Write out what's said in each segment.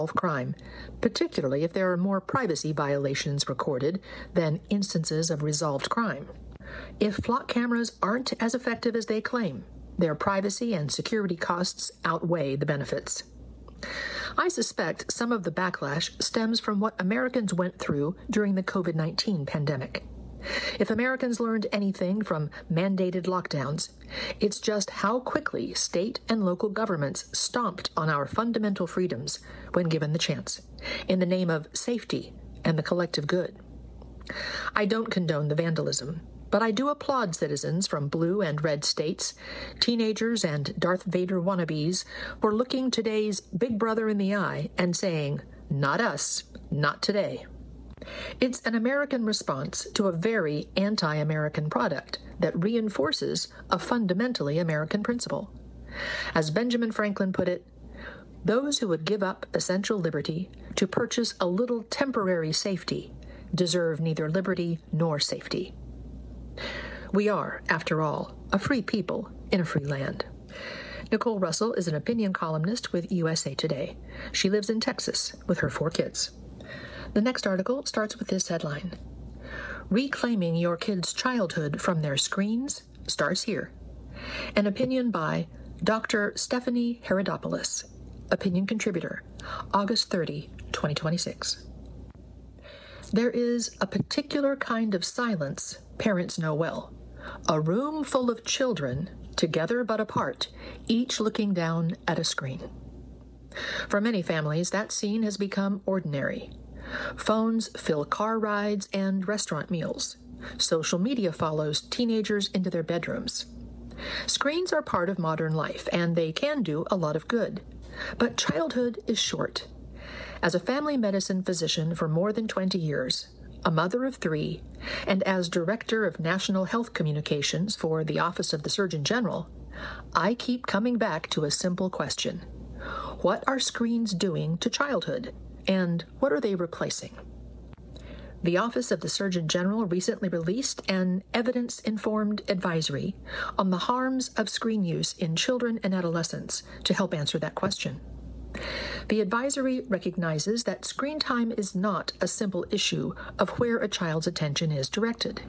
crime, particularly if there are more privacy violations recorded than instances of resolved crime. If flock cameras aren't as effective as they claim, their privacy and security costs outweigh the benefits. I suspect some of the backlash stems from what Americans went through during the COVID-19 pandemic. If Americans learned anything from mandated lockdowns, it's just how quickly state and local governments stomped on our fundamental freedoms when given the chance, in the name of safety and the collective good. I don't condone the vandalism, but I do applaud citizens from blue and red states, teenagers and Darth Vader wannabes, for looking today's big brother in the eye and saying, "Not us, not today." It's an American response to a very anti-American product that reinforces a fundamentally American principle. As Benjamin Franklin put it, those who would give up essential liberty to purchase a little temporary safety deserve neither liberty nor safety. We are, after all, a free people in a free land. Nicole Russell is an opinion columnist with USA Today. She lives in Texas with her 4 kids. The next article starts with this headline: Reclaiming Your Kids' Childhood from Their Screens Starts Here. An opinion by Dr. Stephanie Herodopoulos, opinion contributor, August 30, 2026. There is a particular kind of silence parents know well. A room full of children, together but apart, each looking down at a screen. For many families, that scene has become ordinary. Phones fill car rides and restaurant meals. Social media follows teenagers into their bedrooms. Screens are part of modern life, and they can do a lot of good. But childhood is short. As a family medicine physician for more than 20 years, a mother of 3, and as Director of National Health Communications for the Office of the Surgeon General, I keep coming back to a simple question. What are screens doing to childhood? And what are they replacing? The Office of the Surgeon General recently released an evidence-informed advisory on the harms of screen use in children and adolescents to help answer that question. The advisory recognizes that screen time is not a simple issue of where a child's attention is directed.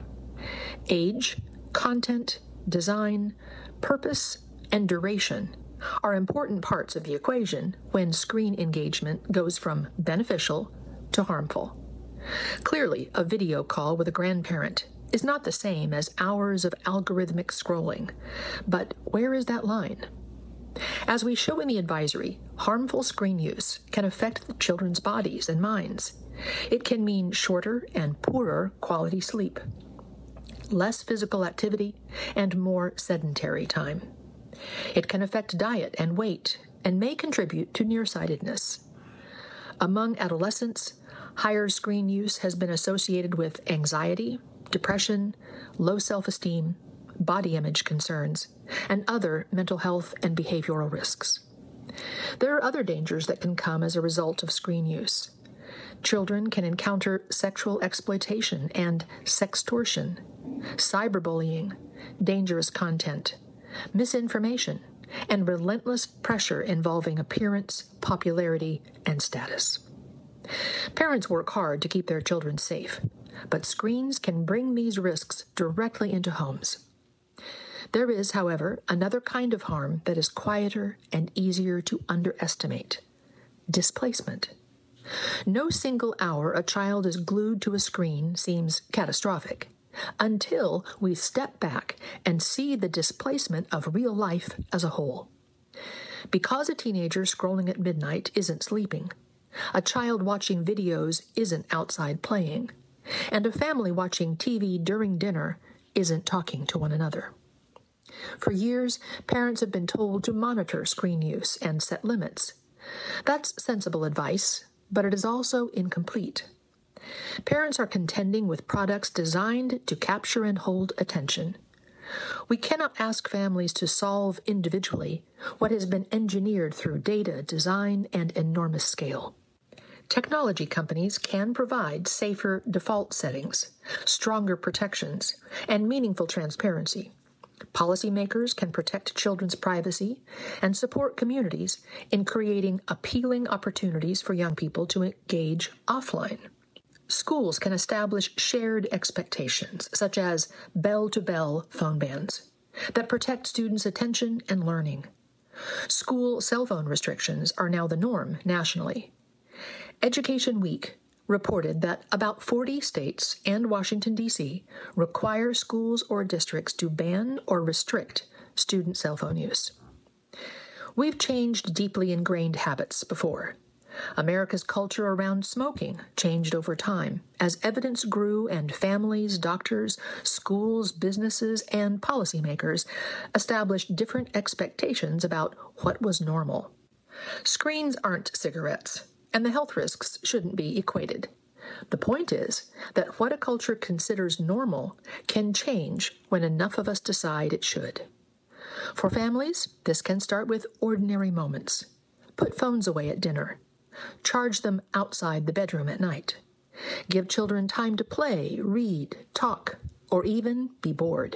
Age, content, design, purpose, and duration are important parts of the equation when screen engagement goes from beneficial to harmful. Clearly, a video call with a grandparent is not the same as hours of algorithmic scrolling, but where is that line? As we show in the advisory, harmful screen use can affect children's bodies and minds. It can mean shorter and poorer quality sleep, less physical activity, and more sedentary time. It can affect diet and weight and may contribute to nearsightedness. Among adolescents, higher screen use has been associated with anxiety, depression, low self-esteem, body image concerns, and other mental health and behavioral risks. There are other dangers that can come as a result of screen use. Children can encounter sexual exploitation and sextortion, cyberbullying, dangerous content, misinformation, and relentless pressure involving appearance, popularity, and status. Parents work hard to keep their children safe, but screens can bring these risks directly into homes. There is, however, another kind of harm that is quieter and easier to underestimate: displacement. No single hour a child is glued to a screen seems catastrophic until we step back and see the displacement of real life as a whole. Because a teenager scrolling at midnight isn't sleeping, a child watching videos isn't outside playing, and a family watching TV during dinner isn't talking to one another. For years, parents have been told to monitor screen use and set limits. That's sensible advice, but it is also incomplete. Parents are contending with products designed to capture and hold attention. We cannot ask families to solve individually what has been engineered through data, design, and enormous scale. Technology companies can provide safer default settings, stronger protections, and meaningful transparency. Policymakers can protect children's privacy and support communities in creating appealing opportunities for young people to engage offline. Schools can establish shared expectations, such as bell-to-bell phone bans, that protect students' attention and learning. School cell phone restrictions are now the norm nationally. Education Week reported that about 40 states and Washington, D.C. require schools or districts to ban or restrict student cell phone use. We've changed deeply ingrained habits before. America's culture around smoking changed over time as evidence grew and families, doctors, schools, businesses, and policymakers established different expectations about what was normal. Screens aren't cigarettes, and the health risks shouldn't be equated. The point is that what a culture considers normal can change when enough of us decide it should. For families, this can start with ordinary moments. Put phones away at dinner. Charge them outside the bedroom at night. Give children time to play, read, talk, or even be bored.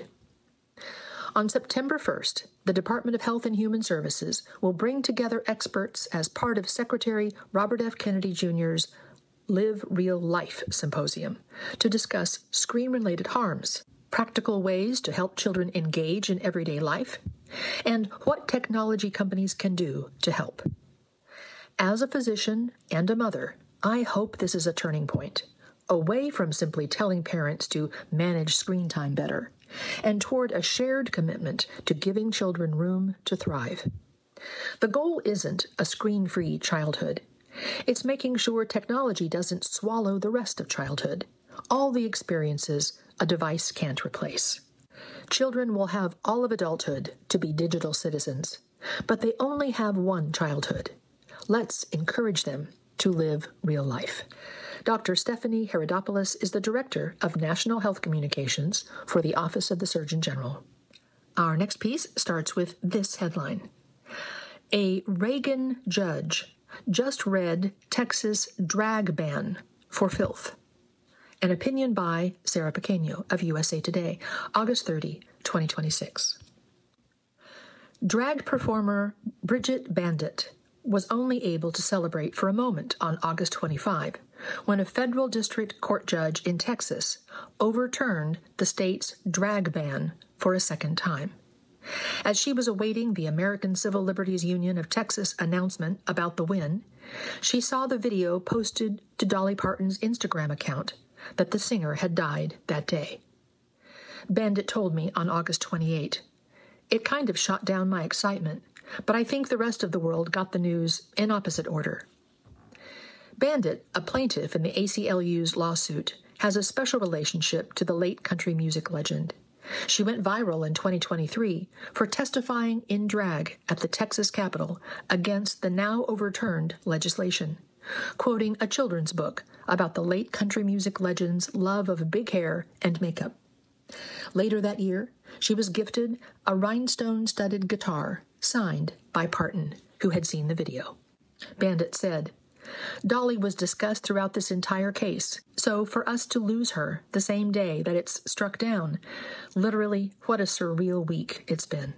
On September 1st, the Department of Health and Human Services will bring together experts as part of Secretary Robert F. Kennedy Jr.'s Live Real Life Symposium to discuss screen-related harms, practical ways to help children engage in everyday life, and what technology companies can do to help. As a physician and a mother, I hope this is a turning point, away from simply telling parents to manage screen time better, and toward a shared commitment to giving children room to thrive. The goal isn't a screen-free childhood. It's making sure technology doesn't swallow the rest of childhood, all the experiences a device can't replace. Children will have all of adulthood to be digital citizens, but they only have one childhood. Let's encourage them to live real life. Dr. Stephanie Herodopoulos is the Director of National Health Communications for the Office of the Surgeon General. Our next piece starts with this headline. A Reagan judge just read Texas drag ban for filth. An opinion by Sarah Pequeño of USA Today, August 30, 2026. Drag performer Bridget Bandit was only able to celebrate for a moment on August 25 when a federal district court judge in Texas overturned the state's drag ban for a second time. As she was awaiting the American Civil Liberties Union of Texas announcement about the win, she saw the video posted to Dolly Parton's Instagram account that the singer had died that day. Bandit told me on August 28, "It kind of shot down my excitement, but I think the rest of the world got the news in opposite order." Bandit, a plaintiff in the ACLU's lawsuit, has a special relationship to the late country music legend. She went viral in 2023 for testifying in drag at the Texas Capitol against the now overturned legislation, quoting a children's book about the late country music legend's love of big hair and makeup. Later that year, she was gifted a rhinestone-studded guitar signed by Parton, who had seen the video. Bandit said, "Dolly was discussed throughout this entire case, so for us to lose her the same day that it's struck down, literally, what a surreal week it's been."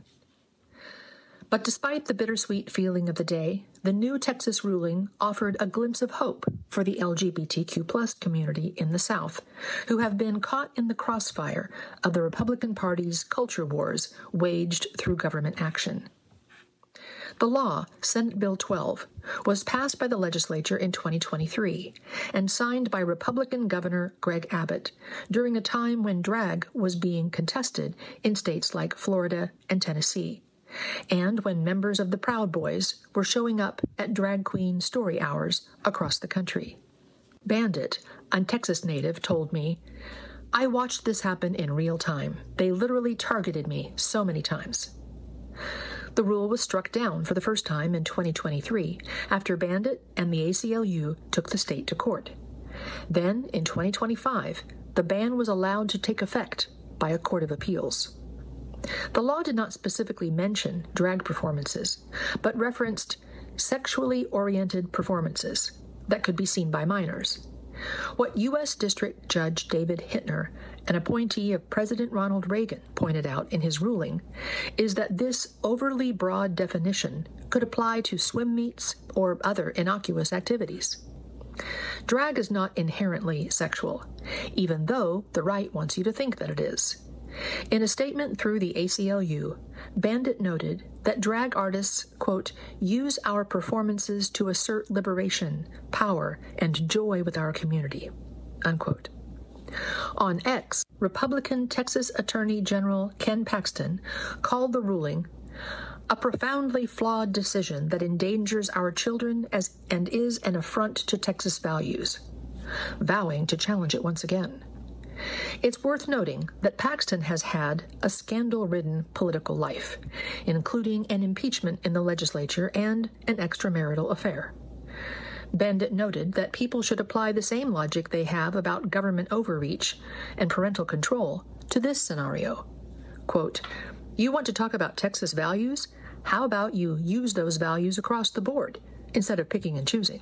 But despite the bittersweet feeling of the day, the new Texas ruling offered a glimpse of hope for the LGBTQ+ community in the South, who have been caught in the crossfire of the Republican Party's culture wars waged through government action. The law, Senate Bill 12, was passed by the legislature in 2023 and signed by Republican Governor Greg Abbott during a time when drag was being contested in states like Florida and Tennessee, and when members of the Proud Boys were showing up at drag queen story hours across the country. Bandit, a Texas native, told me, "I watched this happen in real time. They literally targeted me so many times." The rule was struck down for the first time in 2023 after Bandit and the ACLU took the state to court. Then, in 2025, the ban was allowed to take effect by a court of appeals. The law did not specifically mention drag performances, but referenced sexually oriented performances that could be seen by minors. What U.S. District Judge David Hittner, an appointee of President Ronald Reagan, pointed out in his ruling is that this overly broad definition could apply to swim meets or other innocuous activities. Drag is not inherently sexual, even though the right wants you to think that it is. In a statement through the ACLU, Bandit noted that drag artists, quote, use our performances to assert liberation, power, and joy with our community, unquote. On X, Republican Texas Attorney General Ken Paxton called the ruling a profoundly flawed decision that endangers our children and is an affront to Texas values, vowing to challenge it once again. It's worth noting that Paxton has had a scandal-ridden political life, including an impeachment in the legislature and an extramarital affair. Bandit noted that people should apply the same logic they have about government overreach and parental control to this scenario. Quote, you want to talk about Texas values? How about you use those values across the board instead of picking and choosing?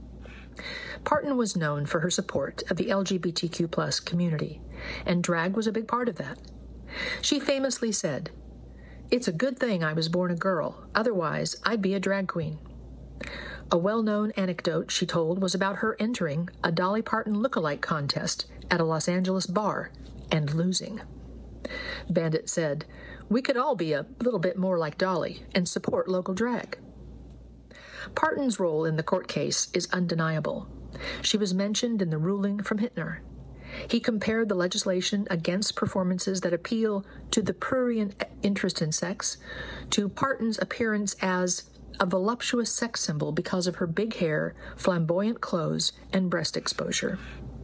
Parton was known for her support of the LGBTQ+ community, and drag was a big part of that. She famously said, "It's a good thing I was born a girl, otherwise I'd be a drag queen." A well-known anecdote she told was about her entering a Dolly Parton lookalike contest at a Los Angeles bar and losing. Bandit said, "We could all be a little bit more like Dolly and support local drag." Parton's role in the court case is undeniable. She was mentioned in the ruling from Hittner. He compared the legislation against performances that appeal to the prurient interest in sex to Parton's appearance as a voluptuous sex symbol because of her big hair, flamboyant clothes, and breast exposure.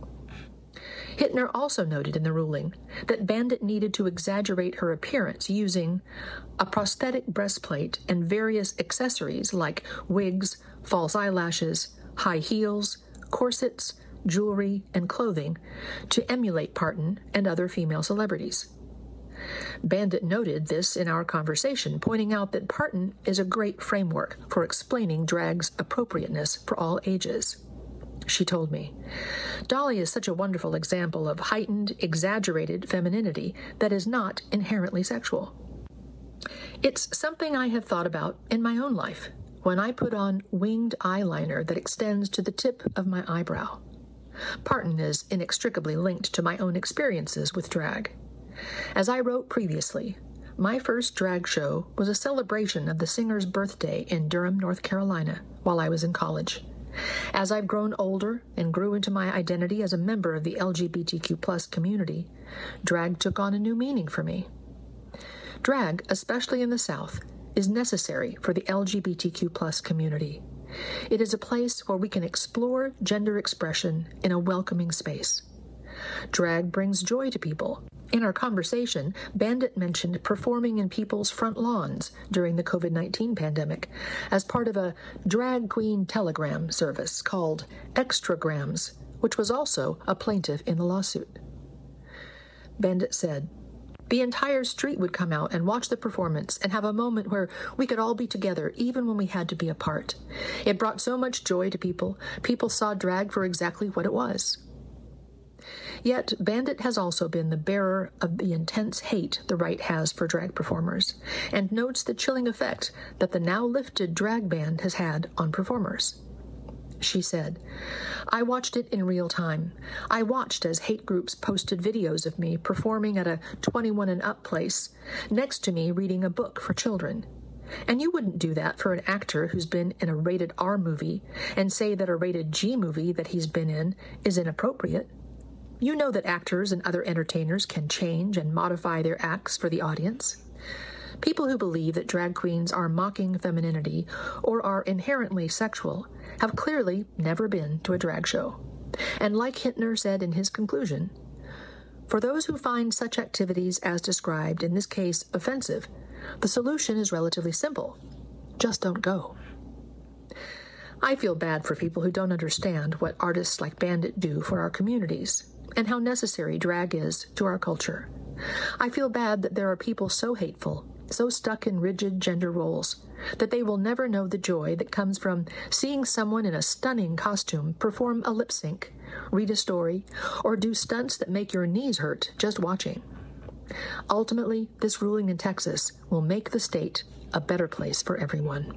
Hittner also noted in the ruling that Bandit needed to exaggerate her appearance using a prosthetic breastplate and various accessories like wigs, false eyelashes, high heels, corsets, jewelry, and clothing to emulate Parton and other female celebrities. Bandit noted this in our conversation, pointing out that Parton is a great framework for explaining drag's appropriateness for all ages. She told me, "Dolly is such a wonderful example of heightened, exaggerated femininity that is not inherently sexual. It's something I have thought about in my own life when I put on winged eyeliner that extends to the tip of my eyebrow. Parton is inextricably linked to my own experiences with drag. As I wrote previously, my first drag show was a celebration of the singer's birthday in Durham, North Carolina, while I was in college. As I've grown older and grew into my identity as a member of the LGBTQ+ community, drag took on a new meaning for me. Drag, especially in the South, is necessary for the LGBTQ+ community. It is a place where we can explore gender expression in a welcoming space. Drag brings joy to people. In our conversation, Bandit mentioned performing in people's front lawns during the COVID-19 pandemic as part of a drag queen telegram service called Extragrams, which was also a plaintiff in the lawsuit. Bandit said, "The entire street would come out and watch the performance and have a moment where we could all be together even when we had to be apart. It brought so much joy to people. People saw drag for exactly what it was." Yet, Bandit has also been the bearer of the intense hate the right has for drag performers, and notes the chilling effect that the now lifted drag ban has had on performers. She said, "I watched it in real time. I watched as hate groups posted videos of me performing at a 21 and up place, next to me reading a book for children. And you wouldn't do that for an actor who's been in a rated R movie and say that a rated G movie that he's been in is inappropriate. You know that actors and other entertainers can change and modify their acts for the audience. People who believe that drag queens are mocking femininity or are inherently sexual have clearly never been to a drag show." And like Hittner said in his conclusion, "For those who find such activities as described in this case offensive, the solution is relatively simple. Just don't go." I feel bad for people who don't understand what artists like Bandit do for our communities and how necessary drag is to our culture. I feel bad that there are people so hateful so stuck in rigid gender roles that they will never know the joy that comes from seeing someone in a stunning costume perform a lip sync, read a story, or do stunts that make your knees hurt just watching. Ultimately, this ruling in Texas will make the state a better place for everyone.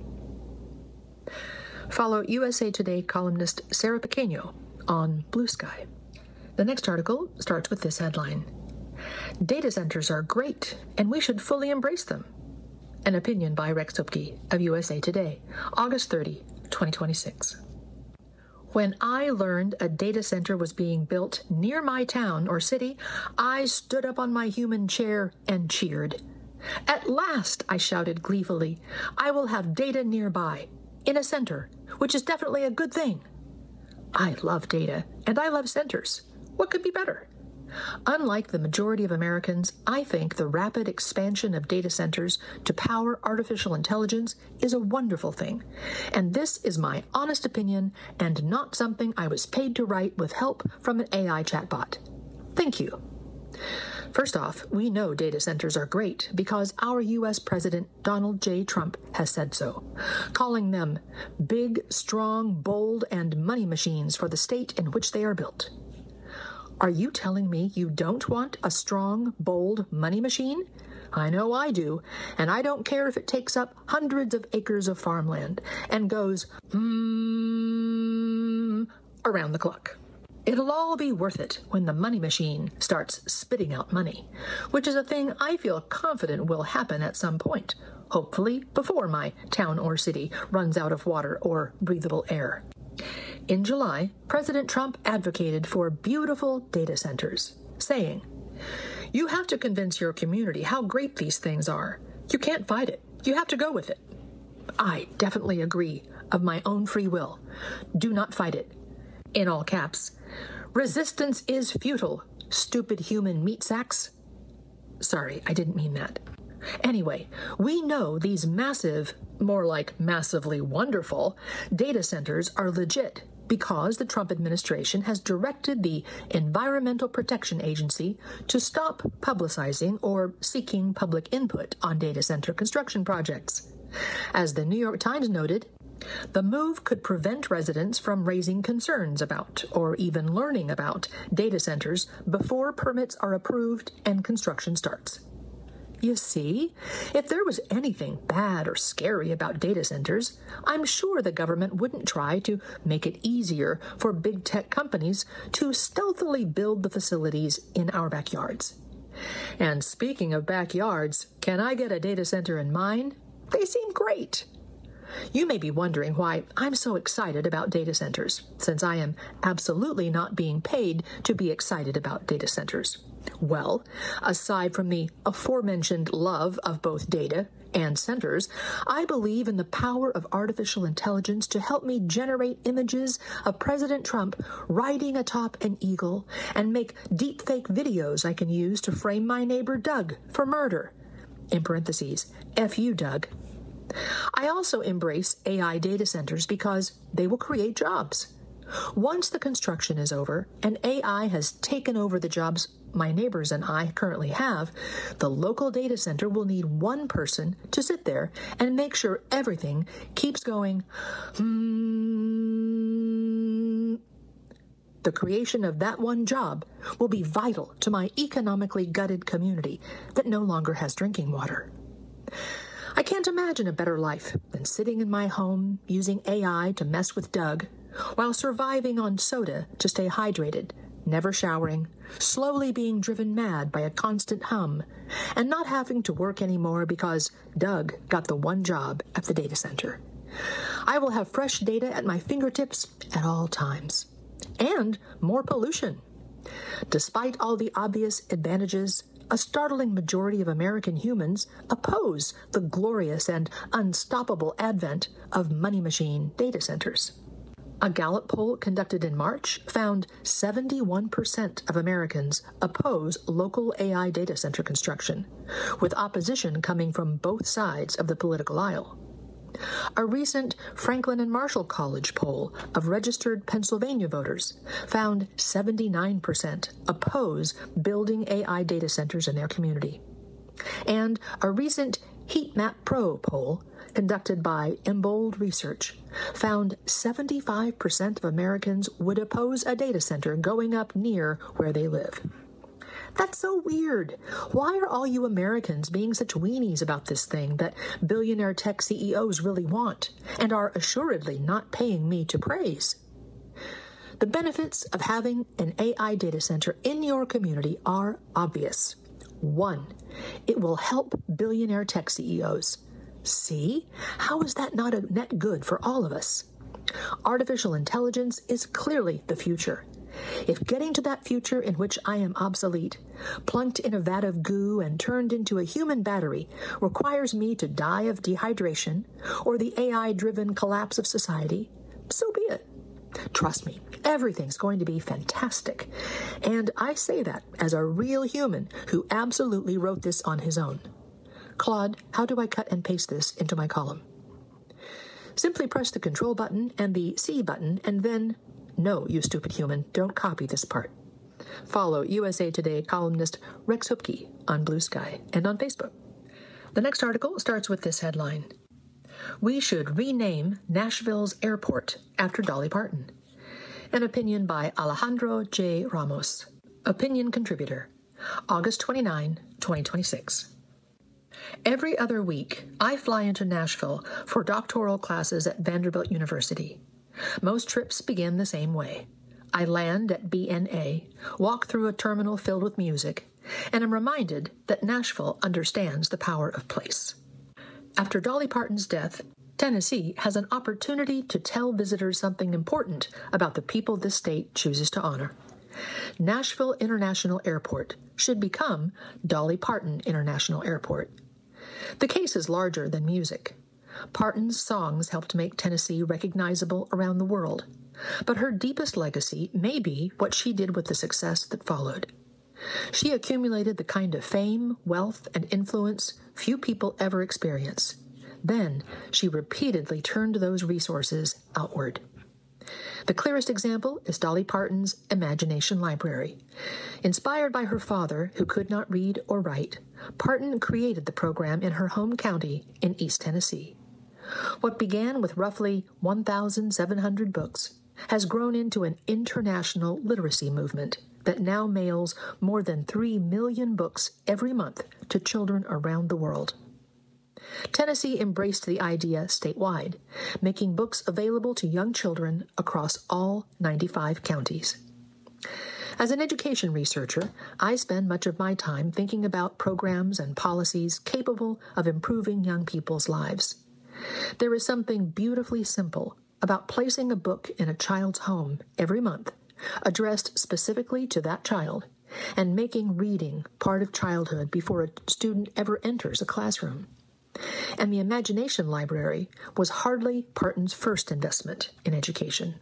Follow USA Today columnist Sarah Pequeño on Blue Sky. The next article starts with this headline: Data centers are great, and we should fully embrace them. An opinion by Rex Hupke of USA Today, August 30, 2026. When I learned a data center was being built near my town or city, I stood up on my human chair and cheered. At last, I shouted gleefully, I will have data nearby, in a center, which is definitely a good thing. I love data, and I love centers. What could be better? Unlike the majority of Americans, I think the rapid expansion of data centers to power artificial intelligence is a wonderful thing. And this is my honest opinion and not something I was paid to write with help from an AI chatbot. Thank you. First off, we know data centers are great because our U.S. President Donald J. Trump has said so, calling them big, strong, bold, and money machines for the state in which they are built. Are you telling me you don't want a strong, bold money machine? I know I do, and I don't care if it takes up hundreds of acres of farmland and goes, around the clock. It'll all be worth it when the money machine starts spitting out money, which is a thing I feel confident will happen at some point, hopefully before my town or city runs out of water or breathable air. In July, President Trump advocated for beautiful data centers, saying, "You have to convince your community how great these things are. You can't fight it. You have to go with it." I definitely agree, of my own free will. Do not fight it. In all caps, resistance is futile, stupid human meat sacks. Sorry, I didn't mean that. Anyway, we know these massive, more like massively wonderful, data centers are legit because the Trump administration has directed the Environmental Protection Agency to stop publicizing or seeking public input on data center construction projects. As the New York Times noted, the move could prevent residents from raising concerns about or even learning about data centers before permits are approved and construction starts. You see, if there was anything bad or scary about data centers, I'm sure the government wouldn't try to make it easier for big tech companies to stealthily build the facilities in our backyards. And speaking of backyards, can I get a data center in mine? They seem great. You may be wondering why I'm so excited about data centers, since I am absolutely not being paid to be excited about data centers. Well, aside from the aforementioned love of both data and centers, I believe in the power of artificial intelligence to help me generate images of President Trump riding atop an eagle and make deepfake videos I can use to frame my neighbor Doug for murder. In parentheses, F you, Doug. I also embrace AI data centers because they will create jobs. Once the construction is over and AI has taken over the jobs my neighbors and I currently have, the local data center will need one person to sit there and make sure everything keeps going. The creation of that one job will be vital to my economically gutted community that no longer has drinking water. I can't imagine a better life than sitting in my home using AI to mess with Doug while surviving on soda to stay hydrated, never showering, slowly being driven mad by a constant hum, and not having to work anymore because Doug got the one job at the data center. I will have fresh data at my fingertips at all times. And more pollution. Despite all the obvious advantages, a startling majority of American humans oppose the glorious and unstoppable advent of money machine data centers. A Gallup poll conducted in March found 71% of Americans oppose local AI data center construction, with opposition coming from both sides of the political aisle. A recent Franklin and Marshall College poll of registered Pennsylvania voters found 79% oppose building AI data centers in their community. And a recent Heat Map Pro poll, conducted by Embold Research, found 75% of Americans would oppose a data center going up near where they live. That's so weird. Why are all you Americans being such weenies about this thing that billionaire tech CEOs really want and are assuredly not paying me to praise? The benefits of having an AI data center in your community are obvious. 1, it will help billionaire tech CEOs. See? How is that not a net good for all of us? Artificial intelligence is clearly the future. If getting to that future in which I am obsolete, plunked in a vat of goo and turned into a human battery, requires me to die of dehydration or the AI-driven collapse of society, so be it. Trust me, everything's going to be fantastic. And I say that as a real human who absolutely wrote this on his own. Claude, how do I cut and paste this into my column? Simply press the Control button and the C button, and then, no, you stupid human, don't copy this part. Follow USA Today columnist Rex Hupke on Blue Sky and on Facebook. The next article starts with this headline: We should rename Nashville's airport after Dolly Parton. An opinion by Alejandro J. Ramos. Opinion contributor, August 29, 2026. Every other week, I fly into Nashville for doctoral classes at Vanderbilt University. Most trips begin the same way. I land at BNA, walk through a terminal filled with music, and am reminded that Nashville understands the power of place. After Dolly Parton's death, Tennessee has an opportunity to tell visitors something important about the people this state chooses to honor. Nashville International Airport should become Dolly Parton International Airport. The case is larger than music. Parton's songs helped make Tennessee recognizable around the world, but her deepest legacy may be what she did with the success that followed. She accumulated the kind of fame, wealth, and influence few people ever experience. Then she repeatedly turned those resources outward. The clearest example is Dolly Parton's Imagination Library. Inspired by her father, who could not read or write, Parton created the program in her home county in East Tennessee. What began with roughly 1,700 books has grown into an international literacy movement that now mails more than 3 million books every month to children around the world. Tennessee embraced the idea statewide, making books available to young children across all 95 counties. As an education researcher, I spend much of my time thinking about programs and policies capable of improving young people's lives. There is something beautifully simple about placing a book in a child's home every month, addressed specifically to that child, and making reading part of childhood before a student ever enters a classroom. And the Imagination Library was hardly Parton's first investment in education.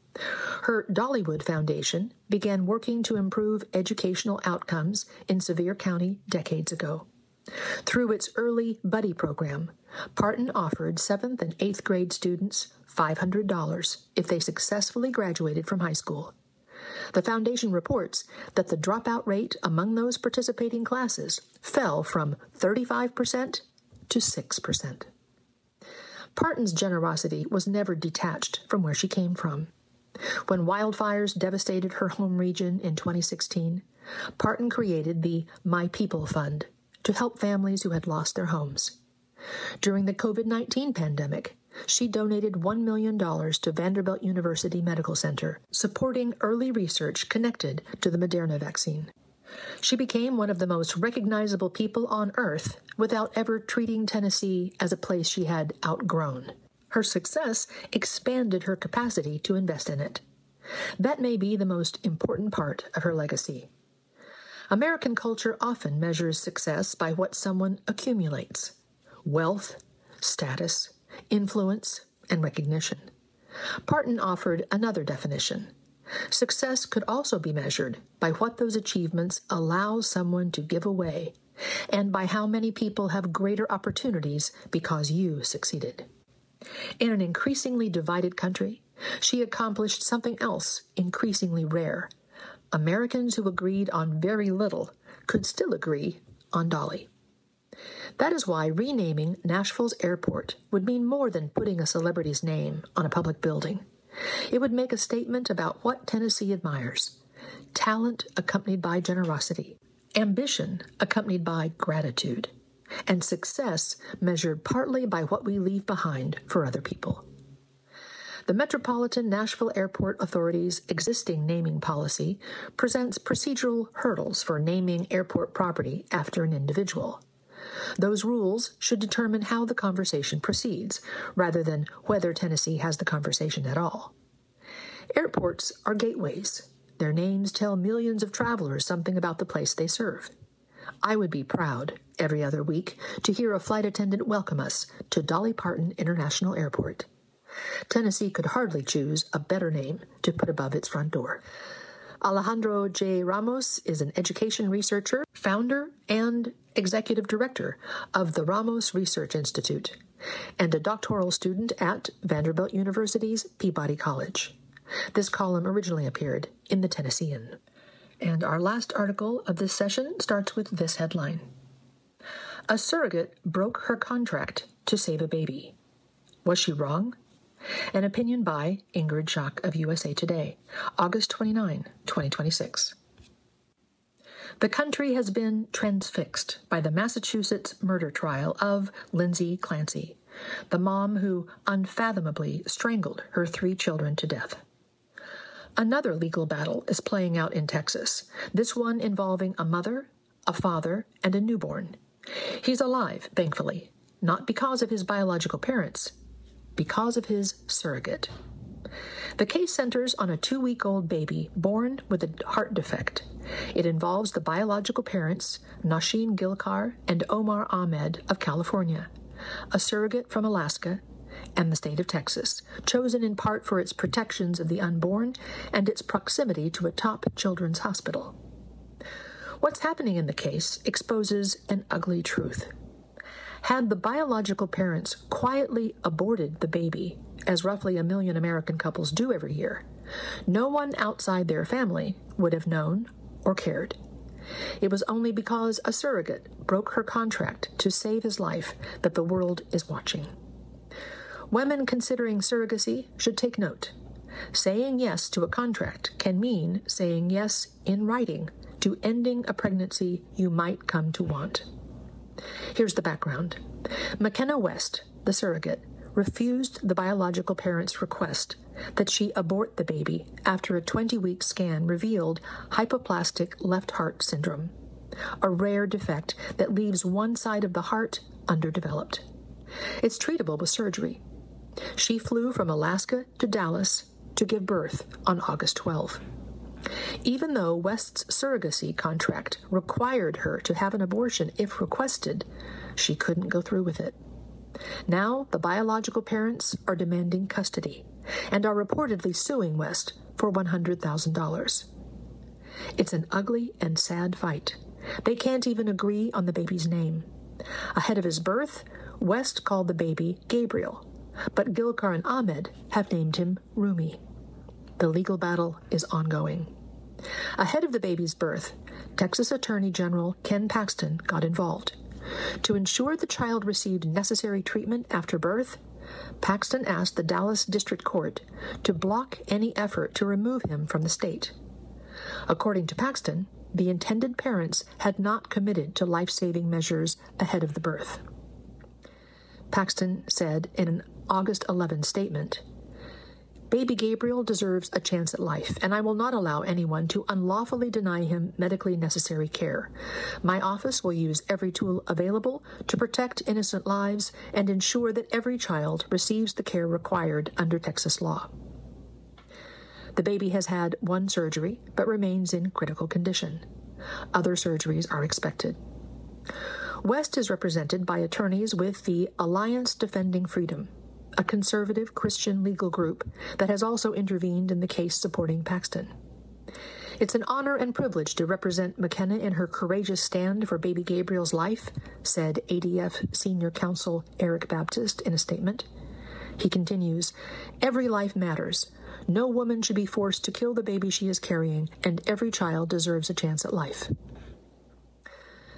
Her Dollywood Foundation began working to improve educational outcomes in Sevier County decades ago. Through its early Buddy program, Parton offered 7th and 8th grade students $500 if they successfully graduated from high school. The foundation reports that the dropout rate among those participating classes fell from 35% to 6%. Parton's generosity was never detached from where she came from. When wildfires devastated her home region in 2016, Parton created the My People Fund to help families who had lost their homes. During the COVID-19 pandemic, she donated $1 million to Vanderbilt University Medical Center, supporting early research connected to the Moderna vaccine. She became one of the most recognizable people on earth without ever treating Tennessee as a place she had outgrown. Her success expanded her capacity to invest in it. That may be the most important part of her legacy. American culture often measures success by what someone accumulates: wealth, status, influence, and recognition. Parton offered another definition. Success could also be measured by what those achievements allow someone to give away, and by how many people have greater opportunities because you succeeded. In an increasingly divided country, she accomplished something else increasingly rare. Americans who agreed on very little could still agree on Dolly. That is why renaming Nashville's airport would mean more than putting a celebrity's name on a public building. It would make a statement about what Tennessee admires: talent accompanied by generosity, ambition accompanied by gratitude, and success measured partly by what we leave behind for other people. The Metropolitan Nashville Airport Authority's existing naming policy presents procedural hurdles for naming airport property after an individual. Those rules should determine how the conversation proceeds, rather than whether Tennessee has the conversation at all. Airports are gateways. Their names tell millions of travelers something about the place they serve. I would be proud, every other week, to hear a flight attendant welcome us to Dolly Parton International Airport. Tennessee could hardly choose a better name to put above its front door. Alejandro J. Ramos is an education researcher, founder, and executive director of the Ramos Research Institute, and a doctoral student at Vanderbilt University's Peabody College. This column originally appeared in the Tennessean. And our last article of this session starts with this headline: A surrogate broke her contract to save a baby. Was she wrong? An opinion by Ingrid Schack of USA Today, August 29, 2026. The country has been transfixed by the Massachusetts murder trial of Lindsay Clancy, the mom who unfathomably strangled her 3 children to death. Another legal battle is playing out in Texas, this one involving a mother, a father, and a newborn. He's alive, thankfully, not because of his biological parents, because of his surrogate. The case centers on a 2-week-old baby born with a heart defect. It involves the biological parents, Nosheen Gilkar and Omar Ahmed of California, a surrogate from Alaska, and the state of Texas, chosen in part for its protections of the unborn and its proximity to a top children's hospital. What's happening in the case exposes an ugly truth. Had the biological parents quietly aborted the baby, as roughly 1 million American couples do every year, no one outside their family would have known or cared. It was only because a surrogate broke her contract to save his life that the world is watching. Women considering surrogacy should take note. Saying yes to a contract can mean saying yes in writing to ending a pregnancy you might come to want. Here's the background. McKenna West, the surrogate, refused the biological parents' request that she abort the baby after a 20-week scan revealed hypoplastic left heart syndrome, a rare defect that leaves one side of the heart underdeveloped. It's treatable with surgery. She flew from Alaska to Dallas to give birth on August 12. Even though West's surrogacy contract required her to have an abortion if requested, she couldn't go through with it. Now, the biological parents are demanding custody and are reportedly suing West for $100,000. It's an ugly and sad fight. They can't even agree on the baby's name. Ahead of his birth, West called the baby Gabriel, but Gilkar and Ahmed have named him Rumi. The legal battle is ongoing. Ahead of the baby's birth, Texas Attorney General Ken Paxton got involved. To ensure the child received necessary treatment after birth, Paxton asked the Dallas District Court to block any effort to remove him from the state. According to Paxton, the intended parents had not committed to life-saving measures ahead of the birth. Paxton said in an August 11 statement, "Baby Gabriel deserves a chance at life, and I will not allow anyone to unlawfully deny him medically necessary care. My office will use every tool available to protect innocent lives and ensure that every child receives the care required under Texas law." The baby has had 1 surgery, but remains in critical condition. Other surgeries are expected. West is represented by attorneys with the Alliance Defending Freedom, a conservative Christian legal group that has also intervened in the case supporting Paxton. "It's an honor and privilege to represent McKenna in her courageous stand for baby Gabriel's life," said ADF Senior Counsel Eric Baptist in a statement. He continues, "Every life matters. No woman should be forced to kill the baby she is carrying, and every child deserves a chance at life."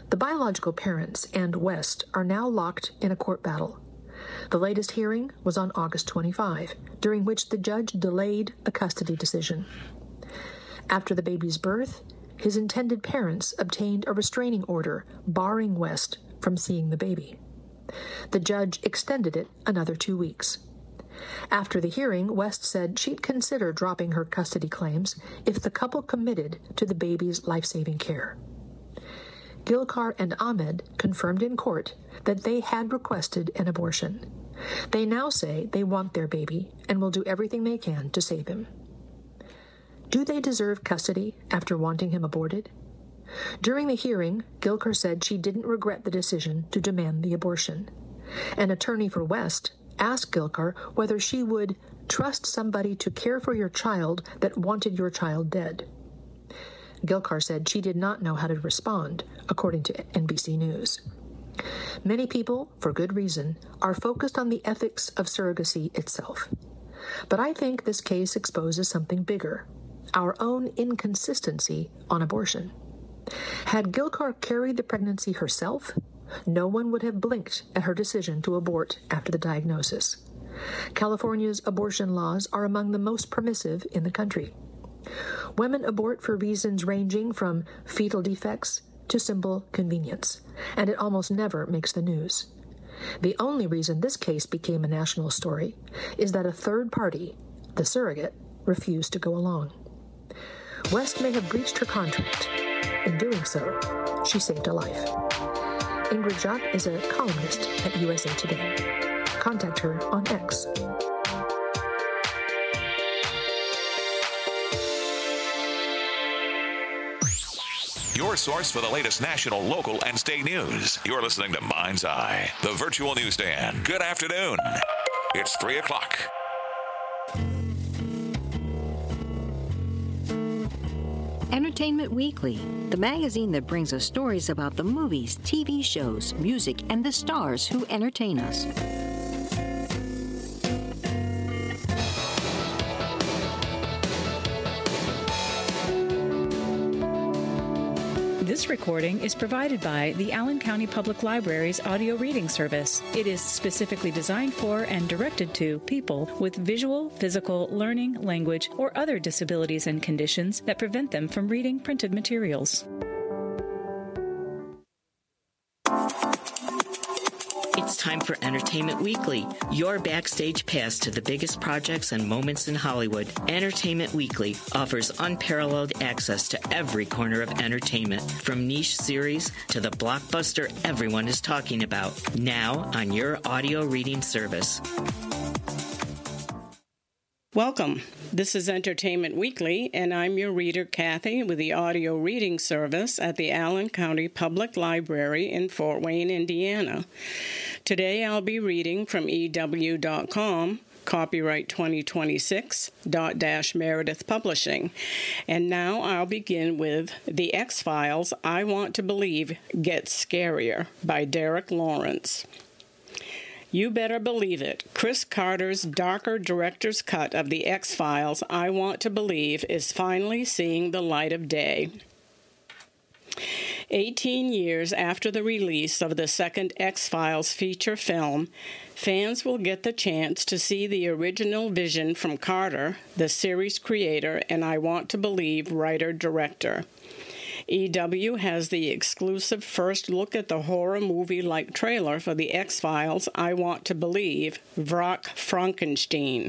The biological parents and West are now locked in a court battle. The latest hearing was on August 25, during which the judge delayed a custody decision. After the baby's birth, his intended parents obtained a restraining order barring West from seeing the baby. The judge extended it another 2 weeks. After the hearing, West said she'd consider dropping her custody claims if the couple committed to the baby's life-saving care. Gilkar and Ahmed confirmed in court that they had requested an abortion. They now say they want their baby and will do everything they can to save him. Do they deserve custody after wanting him aborted? During the hearing, Gilkar said she didn't regret the decision to demand the abortion. An attorney for West asked Gilkar whether she would trust somebody to care for your child that wanted your child dead. Gilkar said she did not know how to respond, according to NBC News. Many people, for good reason, are focused on the ethics of surrogacy itself. But I think this case exposes something bigger, our own inconsistency on abortion. Had Gilkar carried the pregnancy herself, no one would have blinked at her decision to abort after the diagnosis. California's abortion laws are among the most permissive in the country. Women abort for reasons ranging from fetal defects to simple convenience, and it almost never makes the news. The only reason this case became a national story is that a third party, the surrogate, refused to go along. West may have breached her contract. In doing so, she saved a life. Ingrid Jacques is a columnist at USA Today. Contact her on X. Your source for the latest national, local, and state news. You're listening to Mind's Eye, the virtual newsstand. Good afternoon. It's 3 o'clock. Entertainment Weekly, the magazine that brings us stories about the movies, TV shows, music, and the stars who entertain us. This recording is provided by the Allen County Public Library's audio reading service. It is specifically designed for and directed to people with visual, physical, learning, language, or other disabilities and conditions that prevent them from reading printed materials. It's time for Entertainment Weekly, your backstage pass to the biggest projects and moments in Hollywood. Entertainment Weekly offers unparalleled access to every corner of entertainment, from niche series to the blockbuster everyone is talking about, now on your audio reading service. Welcome. This is Entertainment Weekly, and I'm your reader, Kathy, with the audio reading service at the Allen County Public Library in Fort Wayne, Indiana. Today I'll be reading from EW.com, copyright 2026, Meredith Publishing. And now I'll begin with The X-Files, I Want to Believe Gets Scarier by Derek Lawrence. You better believe it. Chris Carter's darker director's cut of The X-Files, I Want to Believe, is finally seeing the light of day. 18 years after the release of the second X-Files feature film, fans will get the chance to see the original vision from Carter, the series creator and I Want to Believe writer-director. EW has the exclusive first look at the horror movie-like trailer for The X-Files, I Want to Believe, Wrack Frankenstein.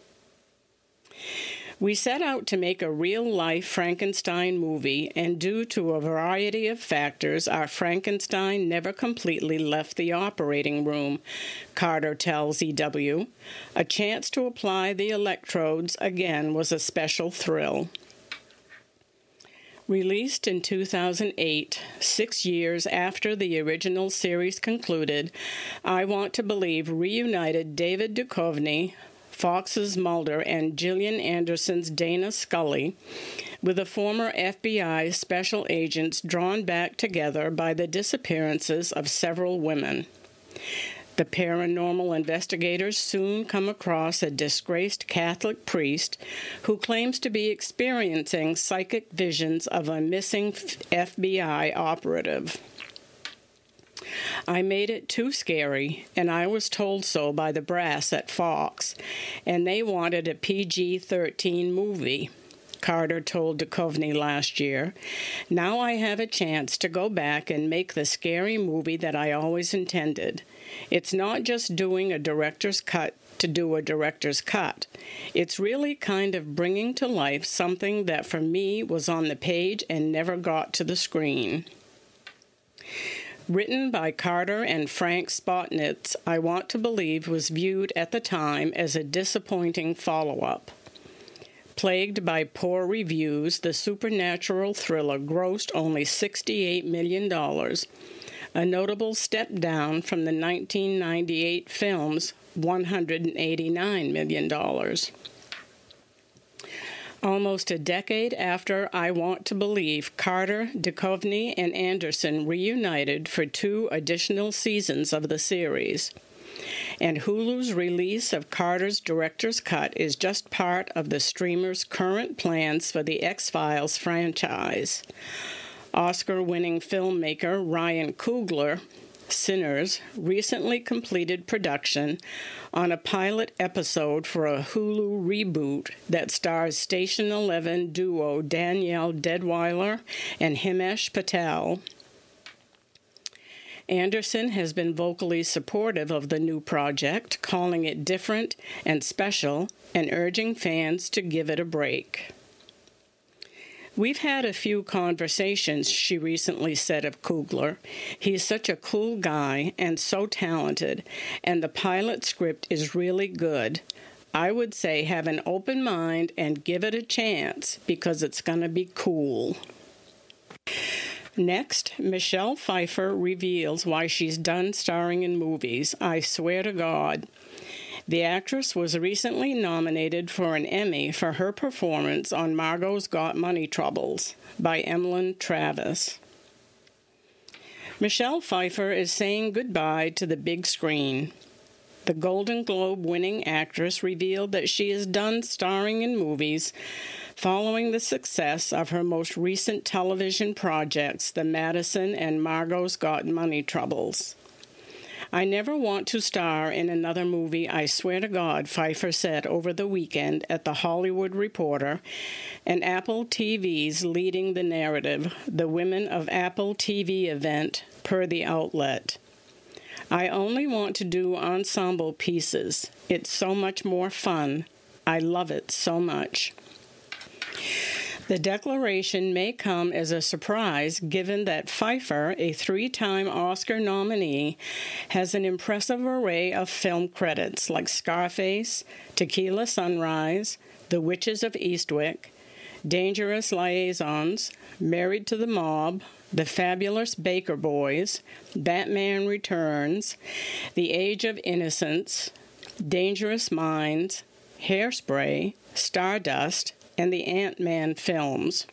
We set out to make a real-life Frankenstein movie, and due to a variety of factors, our Frankenstein never completely left the operating room, Carter tells EW. A chance to apply the electrodes again was a special thrill. Released in 2008, 6 years after the original series concluded, I Want to Believe reunited David Duchovny, Fox's Mulder, and Gillian Anderson's Dana Scully with the former FBI special agents drawn back together by the disappearances of several women. The paranormal investigators soon come across a disgraced Catholic priest who claims to be experiencing psychic visions of a missing FBI operative. I made it too scary, and I was told so by the brass at Fox, and they wanted a PG-13 movie, Carter told Duchovny last year. Now I have a chance to go back and make the scary movie that I always intended. It's not just doing a director's cut to do a director's cut. It's really kind of bringing to life something that for me was on the page and never got to the screen. Written by Carter and Frank Spotnitz, I Want to Believe was viewed at the time as a disappointing follow-up. Plagued by poor reviews, the supernatural thriller grossed only $68 million, a notable step down from the 1998 film's $189 million. Almost a decade after I Want to Believe, Carter, Duchovny, and Anderson reunited for 2 additional seasons of the series. And Hulu's release of Carter's director's cut is just part of the streamer's current plans for the X-Files franchise. Oscar-winning filmmaker Ryan Coogler, Sinners, recently completed production on a pilot episode for a Hulu reboot that stars Station 11 duo Danielle Deadwyler and Himesh Patel. Anderson has been vocally supportive of the new project, calling it different and special and urging fans to give it a break. We've had a few conversations, she recently said of Coogler. He's such a cool guy and so talented, and the pilot script is really good. I would say have an open mind and give it a chance because it's going to be cool. Next, Michelle Pfeiffer reveals why she's done starring in movies. I swear to God. The actress was recently nominated for an Emmy for her performance on Margot's Got Money Troubles by Emlyn Travis. Michelle Pfeiffer is saying goodbye to the big screen. The Golden Globe-winning actress revealed that she is done starring in movies following the success of her most recent television projects, The Madison and Margot's Got Money Troubles. I never want to star in another movie, I swear to God, Pfeiffer said over the weekend at The Hollywood Reporter, and Apple TV's Leading the Narrative, the Women of Apple TV event, per the outlet. I only want to do ensemble pieces. It's so much more fun. I love it so much. The declaration may come as a surprise given that Pfeiffer, a 3-time Oscar nominee, has an impressive array of film credits like Scarface, Tequila Sunrise, The Witches of Eastwick, Dangerous Liaisons, Married to the Mob, The Fabulous Baker Boys, Batman Returns, The Age of Innocence, Dangerous Minds, Hairspray, Stardust, and the Ant-Man films.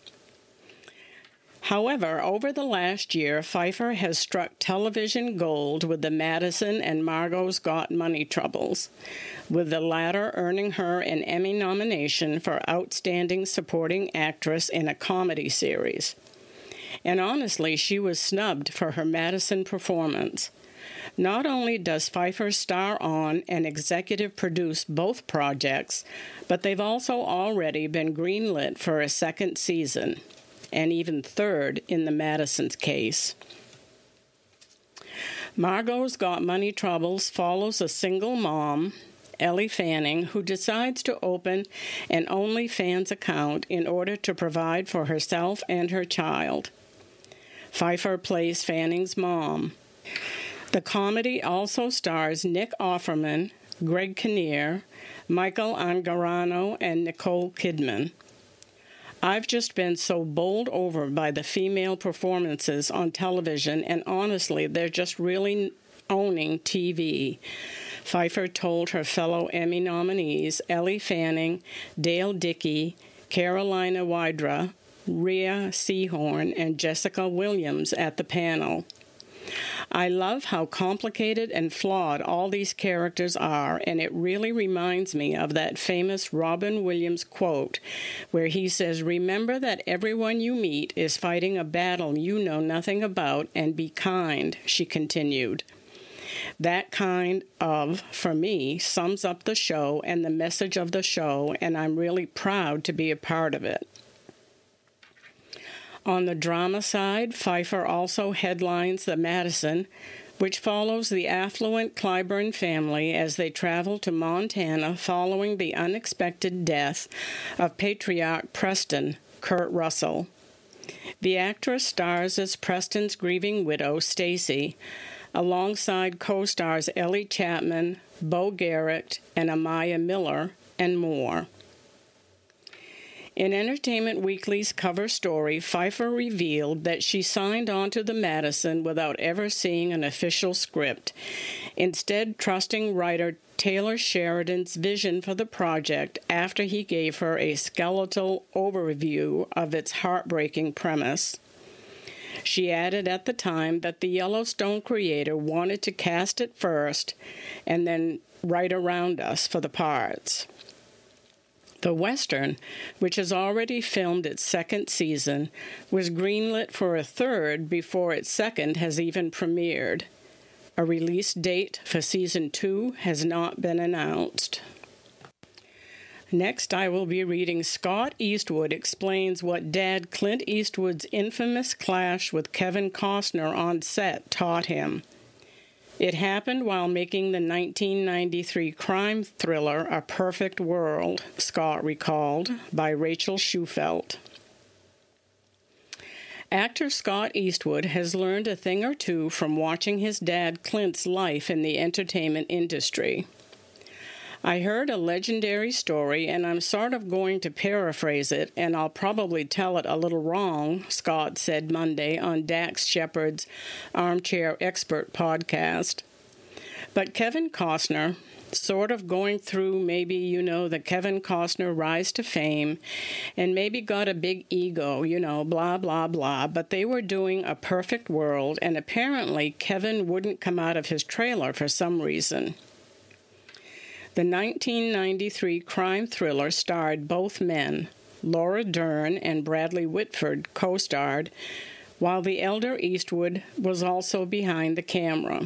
However, over the last year, Pfeiffer has struck television gold with The Madison and Margot's Got Money Troubles, with the latter earning her an Emmy nomination for Outstanding Supporting Actress in a Comedy Series. And honestly, she was snubbed for her Madison performance. Not only does Pfeiffer star on and executive produce both projects, but they've also already been greenlit for a second season, and even third in the Madison's case. Margot's Got Money Troubles follows a single mom, Ellie Fanning, who decides to open an OnlyFans account in order to provide for herself and her child. Pfeiffer plays Fanning's mom. The comedy also stars Nick Offerman, Greg Kinnear, Michael Angarano, and Nicole Kidman. I've just been so bowled over by the female performances on television, and honestly, they're just really owning TV, Pfeiffer told her fellow Emmy nominees Ellie Fanning, Dale Dickey, Carolina Wydra, Rhea Seehorn, and Jessica Williams at the panel. I love how complicated and flawed all these characters are, and it really reminds me of that famous Robin Williams quote where he says, "Remember that everyone you meet is fighting a battle you know nothing about, and be kind," she continued. That kind of, for me, sums up the show and the message of the show, and I'm really proud to be a part of it. On the drama side, Pfeiffer also headlines The Madison, which follows the affluent Clyburn family as they travel to Montana following the unexpected death of patriarch Preston, Kurt Russell. The actress stars as Preston's grieving widow, Stacy, alongside co-stars Ellie Chapman, Bo Garrett, and Amaya Miller, and more. In Entertainment Weekly's cover story, Pfeiffer revealed that she signed on to the Madison without ever seeing an official script, instead trusting writer Taylor Sheridan's vision for the project after he gave her a skeletal overview of its heartbreaking premise. She added at the time that the Yellowstone creator wanted to cast it first and then write around us for the parts. The Western, which has already filmed its second season, was greenlit for a third before its second has even premiered. A release date for Season 2 has not been announced. Next, I will be reading Scott Eastwood explains what Dad Clint Eastwood's infamous clash with Kevin Costner on set taught him. It happened while making the 1993 crime thriller A Perfect World, Scott recalled, by Rachel Schufelt. Actor Scott Eastwood has learned a thing or two from watching his dad Clint's life in the entertainment industry. I heard a legendary story, and I'm sort of going to paraphrase it, and I'll probably tell it a little wrong, Scott said Monday on Dax Shepard's Armchair Expert podcast. But Kevin Costner, sort of going through maybe, the Kevin Costner rise to fame, and maybe got a big ego, blah, blah, blah, but they were doing A Perfect World, and apparently Kevin wouldn't come out of his trailer for some reason. The 1993 crime thriller starred both men. Laura Dern and Bradley Whitford co-starred, while the elder Eastwood was also behind the camera.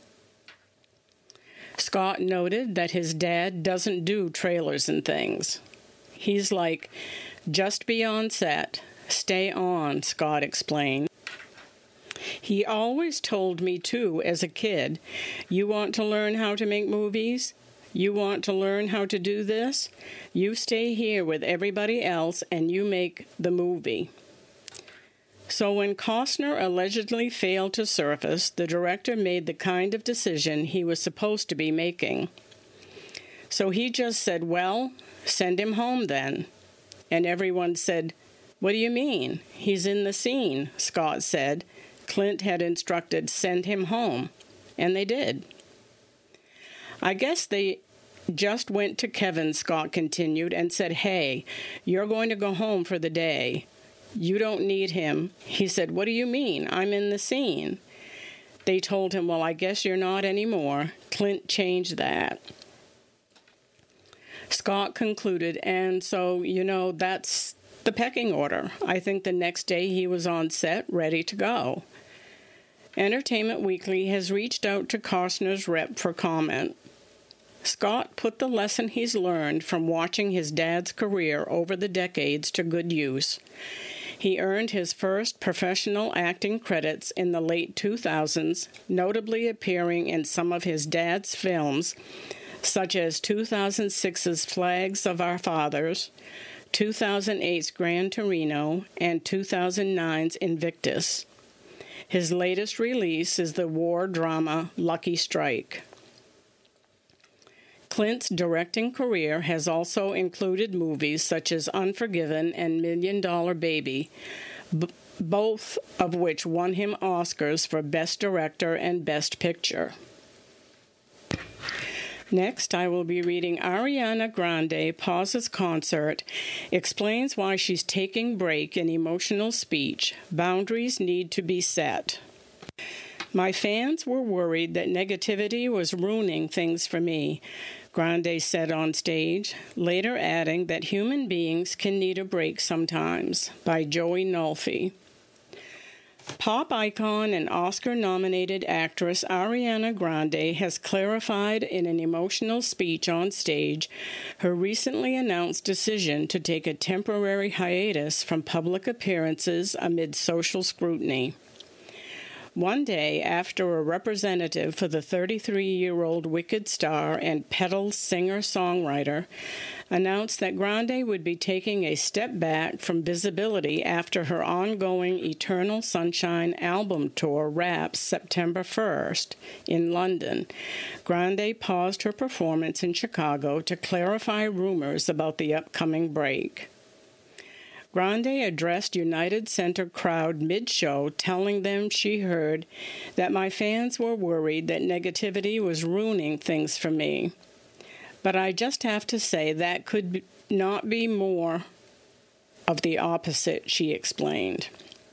Scott noted that his dad doesn't do trailers and things. He's like, just be on set, stay on, Scott explained. He always told me, too, as a kid, you want to learn how to make movies? You want to learn how to do this? You stay here with everybody else and you make the movie. So when Costner allegedly failed to surface, the director made the kind of decision he was supposed to be making. So he just said, well, send him home then. And everyone said, what do you mean? He's in the scene, Scott said. Clint had instructed, send him home. And they did. I guess they just went to Kevin, Scott continued, and said, hey, you're going to go home for the day. You don't need him. He said, what do you mean? I'm in the scene. They told him, well, I guess you're not anymore. Clint changed that. Scott concluded, and so, that's the pecking order. I think the next day he was on set, ready to go. Entertainment Weekly has reached out to Costner's rep for comment. Scott put the lesson he's learned from watching his dad's career over the decades to good use. He earned his first professional acting credits in the late 2000s, notably appearing in some of his dad's films, such as 2006's Flags of Our Fathers, 2008's Gran Torino, and 2009's Invictus. His latest release is the war drama Lucky Strike. Clint's directing career has also included movies such as Unforgiven and $1 Million Baby, both of which won him Oscars for Best Director and Best Picture. Next, I will be reading Ariana Grande pauses concert, explains why she's taking break in emotional speech. Boundaries need to be set. My fans were worried that negativity was ruining things for me, Grande said on stage, later adding that human beings can need a break sometimes, by Joey Nolfi. Pop icon and Oscar-nominated actress Ariana Grande has clarified in an emotional speech on stage her recently announced decision to take a temporary hiatus from public appearances amid social scrutiny. One day after a representative for the 33-year-old Wicked star and pedal singer-songwriter announced that Grande would be taking a step back from visibility after her ongoing Eternal Sunshine album tour wraps September 1st in London, Grande paused her performance in Chicago to clarify rumors about the upcoming break. Grande addressed United Center crowd mid-show, telling them she heard that my fans were worried that negativity was ruining things for me. But I just have to say that could not be more of the opposite, she explained.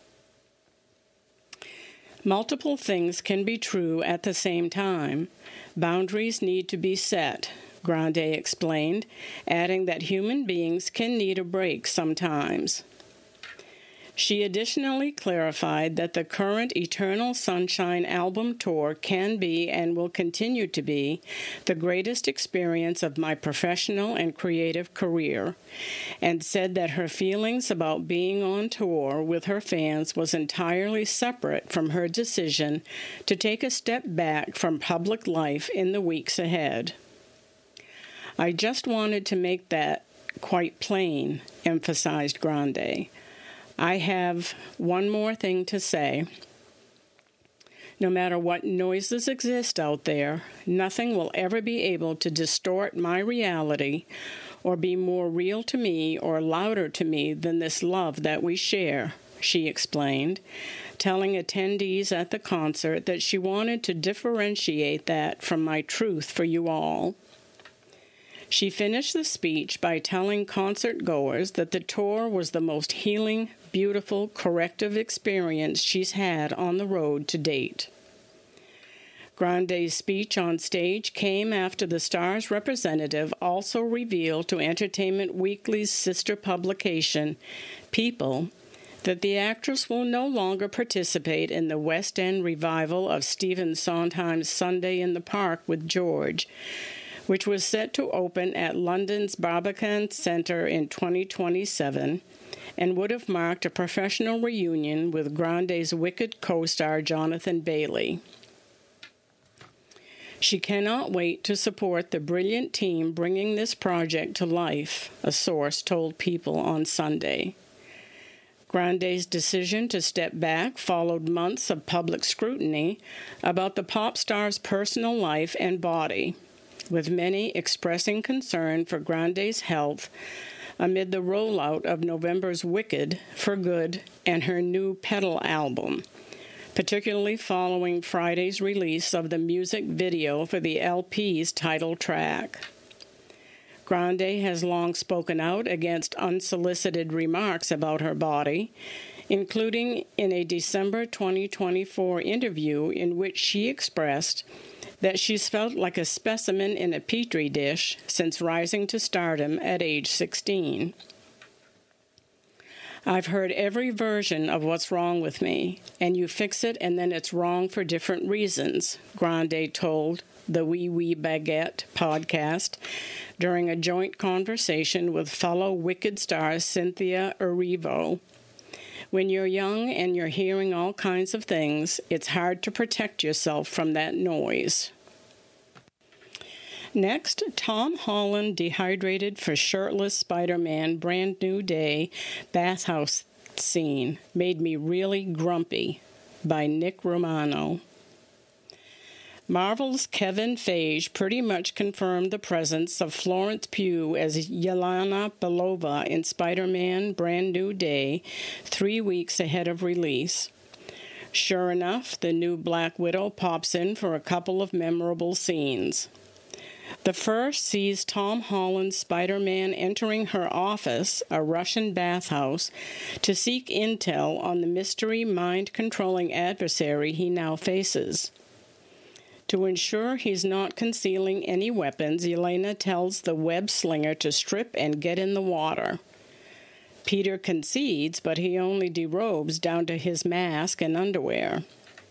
Multiple things can be true at the same time. Boundaries need to be set, Grande explained, adding that human beings can need a break sometimes. She additionally clarified that the current Eternal Sunshine album tour can be and will continue to be the greatest experience of my professional and creative career, and said that her feelings about being on tour with her fans was entirely separate from her decision to take a step back from public life in the weeks ahead. I just wanted to make that quite plain, emphasized Grande. I have one more thing to say. No matter what noises exist out there, nothing will ever be able to distort my reality or be more real to me or louder to me than this love that we share, she explained, telling attendees at the concert that she wanted to differentiate that from my truth for you all. She finished the speech by telling concert-goers that the tour was the most healing, beautiful, corrective experience she's had on the road to date. Grande's speech on stage came after the star's representative also revealed to Entertainment Weekly's sister publication, People, that the actress will no longer participate in the West End revival of Stephen Sondheim's Sunday in the Park with George, which was set to open at London's Barbican Centre in 2027 and would have marked a professional reunion with Grande's Wicked co-star Jonathan Bailey. She cannot wait to support the brilliant team bringing this project to life, a source told People on Sunday. Grande's decision to step back followed months of public scrutiny about the pop star's personal life and body, with many expressing concern for Grande's health amid the rollout of November's Wicked, For Good, and her new Pedal album, particularly following Friday's release of the music video for the LP's title track. Grande has long spoken out against unsolicited remarks about her body, including in a December 2024 interview in which she expressed that she's felt like a specimen in a petri dish since rising to stardom at age 16. I've heard every version of what's wrong with me, and you fix it and then it's wrong for different reasons, Grande told the Wee Wee Baguette podcast during a joint conversation with fellow Wicked star Cynthia Erivo. When you're young and you're hearing all kinds of things, it's hard to protect yourself from that noise. Next, Tom Holland dehydrated for shirtless Spider-Man Brand New Day bathhouse scene made me really grumpy, by Nick Romano. Marvel's Kevin Feige pretty much confirmed the presence of Florence Pugh as Yelena Belova in Spider-Man Brand New Day 3 weeks ahead of release. Sure enough, the new Black Widow pops in for a couple of memorable scenes. The first sees Tom Holland's Spider-Man entering her office, a Russian bathhouse, to seek intel on the mystery mind-controlling adversary he now faces. To ensure he's not concealing any weapons, Yelena tells the web-slinger to strip and get in the water. Peter concedes, but he only derobes down to his mask and underwear.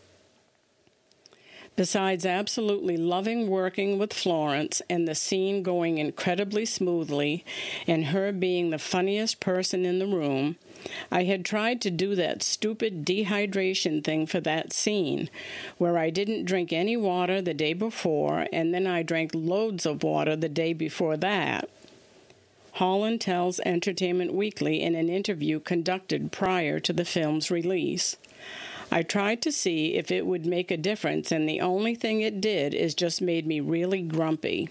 Besides absolutely loving working with Florence and the scene going incredibly smoothly and her being the funniest person in the room, I had tried to do that stupid dehydration thing for that scene, where I didn't drink any water the day before and then I drank loads of water the day before that. Holland tells Entertainment Weekly in an interview conducted prior to the film's release. I tried to see if it would make a difference, and the only thing it did is just made me really grumpy.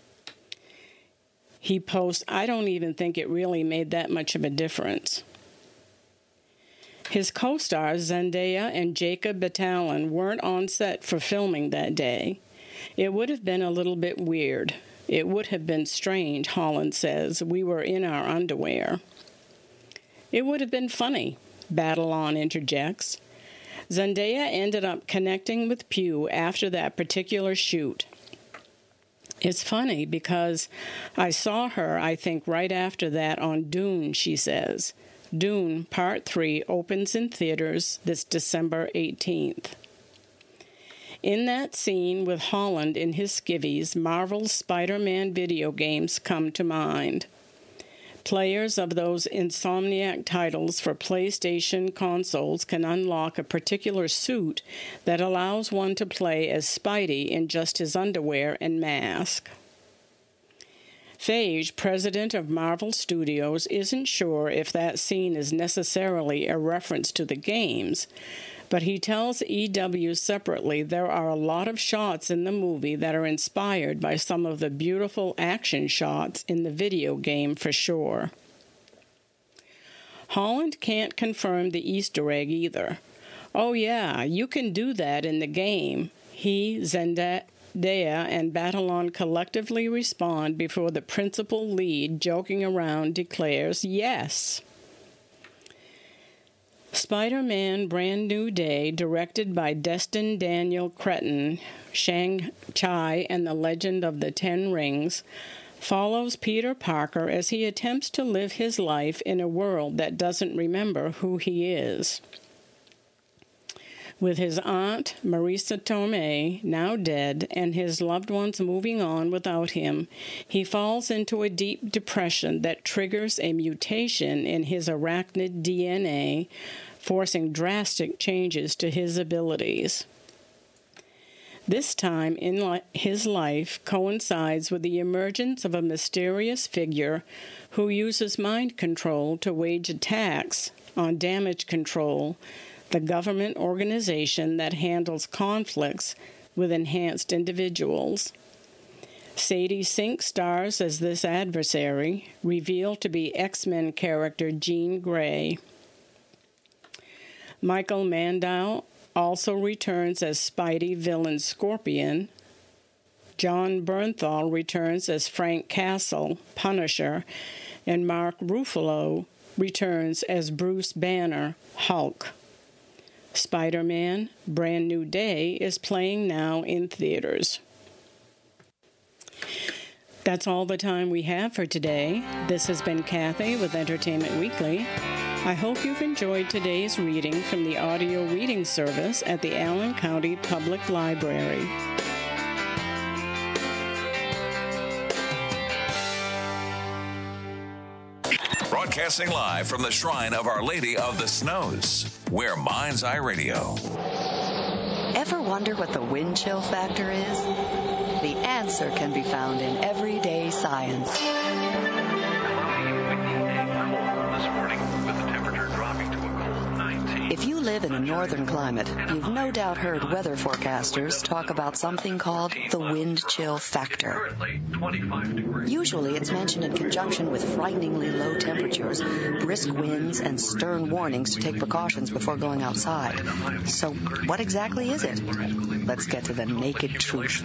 He posts, I don't even think it really made that much of a difference. His co-stars Zendaya and Jacob Batalon weren't on set for filming that day. It would have been a little bit weird. It would have been strange, Holland says. We were in our underwear. It would have been funny, Batalon interjects. Zendaya ended up connecting with Pugh after that particular shoot. It's funny because I saw her, I think, right after that on Dune, she says. Dune Part 3 opens in theaters this December 18th. In that scene with Holland in his skivvies, Marvel's Spider-Man video games come to mind. Players of those Insomniac titles for PlayStation consoles can unlock a particular suit that allows one to play as Spidey in just his underwear and mask. Feige, president of Marvel Studios, isn't sure if that scene is necessarily a reference to the games, but he tells EW separately there are a lot of shots in the movie that are inspired by some of the beautiful action shots in the video game for sure. Holland can't confirm the Easter egg either. Oh yeah, you can do that in the game. He, Zendaya, and Batalon collectively respond before the principal lead, joking around, declares yes. Spider-Man Brand New Day, directed by Destin Daniel Cretton, Shang-Chi and the Legend of the Ten Rings, follows Peter Parker as he attempts to live his life in a world that doesn't remember who he is. With his aunt, Marisa Tomei, now dead, and his loved ones moving on without him, he falls into a deep depression that triggers a mutation in his arachnid DNA, forcing drastic changes to his abilities. This time in his life coincides with the emergence of a mysterious figure who uses mind control to wage attacks on Damage Control, the government organization that handles conflicts with enhanced individuals. Sadie Sink stars as this adversary, revealed to be X-Men character Jean Grey. Michael Mandow also returns as Spidey villain Scorpion. John Bernthal returns as Frank Castle, Punisher, and Mark Ruffalo returns as Bruce Banner, Hulk. Spider-Man Brand New Day is playing now in theaters. That's all the time we have for today. This has been Kathy with Entertainment Weekly. I hope you've enjoyed today's reading from the audio reading service at the Allen County Public Library. Broadcasting live from the Shrine of Our Lady of the Snows. We're Mind's Eye Radio. Ever wonder what the wind chill factor is? The answer can be found in everyday science. Cloudy, windy, and cold this morning, with the temperature dropping to a cold 19. If you live in a northern climate, you've no doubt heard weather forecasters talk about something called the wind chill factor. Usually it's mentioned in conjunction with frighteningly low temperatures, brisk winds, and stern warnings to take precautions before going outside. So what exactly is it? Let's get to the naked truth.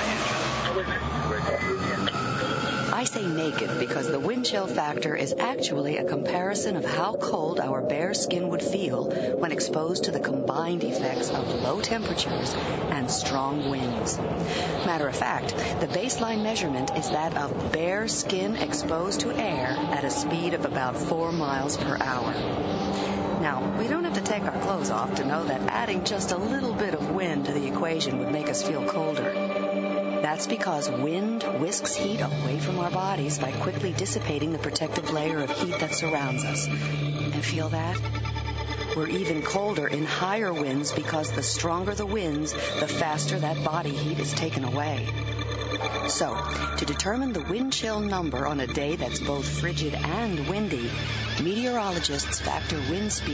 I say naked because the wind chill factor is actually a comparison of how cold our bare skin would feel when exposed to the combined effects of low temperatures and strong winds. Matter of fact, the baseline measurement is that of bare skin exposed to air at a speed of about 4 miles per hour. Now, we don't have to take our clothes off to know that adding just a little bit of wind to the equation would make us feel colder. That's because wind whisks heat away from our bodies by quickly dissipating the protective layer of heat that surrounds us. And feel that? We're even colder in higher winds because the stronger the winds, the faster that body heat is taken away. So, to determine the wind chill number on a day that's both frigid and windy, meteorologists factor wind speed